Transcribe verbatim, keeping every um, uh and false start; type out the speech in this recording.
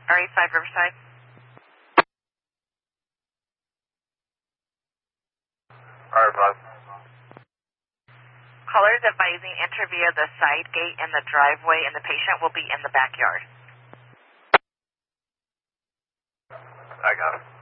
R eighty-five Riverside. R eighty-five. Caller is advising enter via the side gate in the driveway and the patient will be in the backyard. I got it.